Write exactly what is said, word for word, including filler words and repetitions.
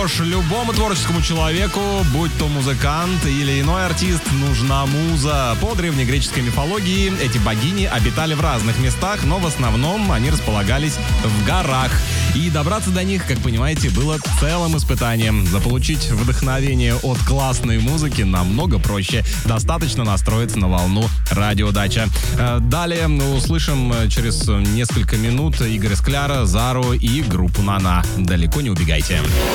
что ж, любому творческому человеку, будь то музыкант или иной артист, нужна муза. По древнегреческой мифологии эти богини обитали в разных местах, но в основном они располагались в горах. И добраться до них, как понимаете, было целым испытанием. Заполучить вдохновение от классной музыки намного проще. Достаточно настроиться на волну Радио Дача. Далее услышим через несколько минут Игоря Скляра, Зару и группу Нана. Далеко не убегайте.